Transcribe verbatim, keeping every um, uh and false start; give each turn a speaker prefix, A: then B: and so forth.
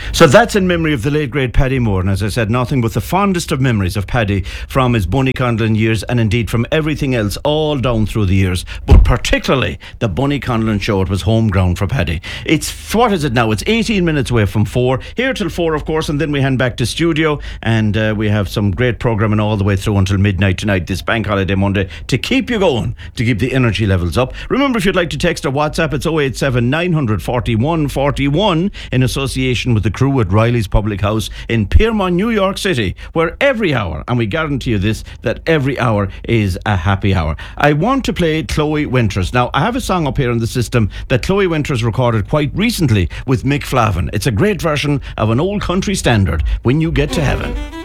A: So that's in memory of the late great Paddy Moore, and as I said, nothing but the fondest of memories of Paddy from his Bunny Conlon years, and indeed from everything else all down through the years, but particularly the Bunny Conlon show. It was home ground for Paddy. It's, what is it now? It's eighteen minutes away from four, here till four of course, and then we hand back to studio, and uh, we have some great programming all the way through until midnight tonight, this bank holiday Monday, to keep you going, to keep the energy levels up. Remember, if you'd like to text or WhatsApp, it's oh eight seven, nine four one, four one in association with the crew at Riley's Public House in Piermont, New York City, where every hour, and we guarantee you this, that every hour is a happy hour. I want to play Chloe Winters. Now, I have a song up here in the system that Chloe Winters recorded quite recently with Mick Flavin. It's a great version of an old country standard, When You Get to Heaven.